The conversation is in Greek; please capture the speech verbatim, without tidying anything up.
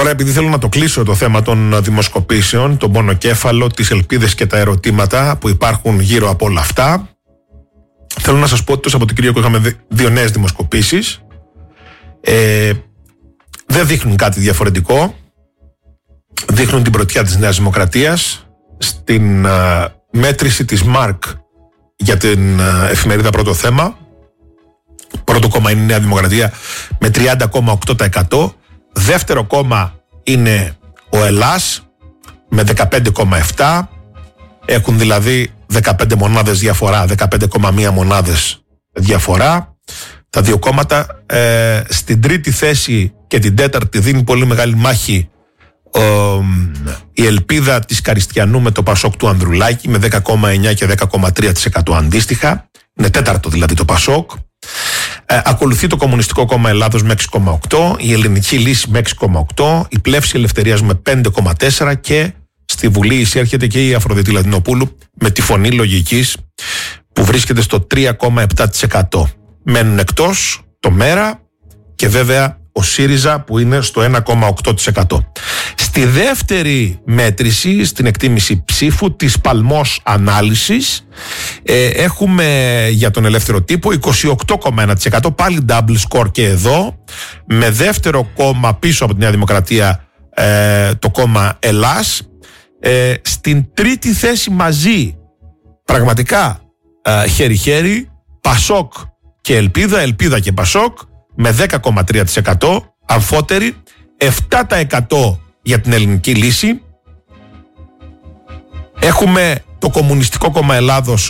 Τώρα, επειδή θέλω να το κλείσω το θέμα των δημοσκοπήσεων, τον πονοκέφαλο, τις ελπίδες και τα ερωτήματα που υπάρχουν γύρω από όλα αυτά, θέλω να σας πω ότι το Σαββατοκύριακο είχαμε δύο νέες δημοσκοπήσεις. Ε, δεν δείχνουν κάτι διαφορετικό. Δείχνουν την πρωτιά της Νέας Δημοκρατίας. Στην α, μέτρηση της ΜΑΡΚ για την α, εφημερίδα Πρώτο Θέμα, πρώτο κόμμα είναι η Νέα Δημοκρατία με τριάντα κόμμα οκτώ τοις εκατό. Δεύτερο κόμμα είναι ο Ελλάς με δεκαπέντε κόμμα επτά. Έχουν δηλαδή δεκαπέντε μονάδες διαφορά, δεκαπέντε κόμμα ένα μονάδες διαφορά. Τα δύο κόμματα ε, στην τρίτη θέση και την τέταρτη δίνει πολύ μεγάλη μάχη ε, η ελπίδα της Καριστιανού με το Πασόκ του Ανδρουλάκη με δέκα κόμμα εννιά και δέκα κόμμα τρία τοις εκατό αντίστοιχα. Είναι τέταρτο δηλαδή το Πασόκ. Ε, ακολουθεί το Κομμουνιστικό Κόμμα Ελλάδος με έξι κόμμα οκτώ, η Ελληνική Λύση με έξι κόμμα οκτώ, η Πλεύση Ελευθερίας με πέντε κόμμα τέσσερα και στη Βουλή εισέρχεται και η Αφροδίτη Λατινοπούλου με τη Φωνή Λογικής που βρίσκεται στο τρία κόμμα επτά τοις εκατό. Μένουν εκτός το ΜΕΡΑ και βέβαια ο ΣΥΡΙΖΑ που είναι στο ένα κόμμα οκτώ τοις εκατό. Στη δεύτερη μέτρηση, στην εκτίμηση ψήφου της Παλμός Ανάλυσης, ε, έχουμε για τον ελεύθερο τύπο είκοσι οκτώ κόμμα ένα τοις εκατό, πάλι double score και εδώ, με δεύτερο κόμμα πίσω από τη Νέα Δημοκρατία ε, το κόμμα Ελλάς. Ε, στην τρίτη θέση μαζί, πραγματικά ε, χέρι-χέρι, Πασόκ και Ελπίδα, Ελπίδα και Πασόκ με δέκα κόμμα τρία τοις εκατό, αμφότεροι, επτά τοις εκατό για την Ελληνική Λύση. Έχουμε το Κομμουνιστικό Κόμμα Ελλάδος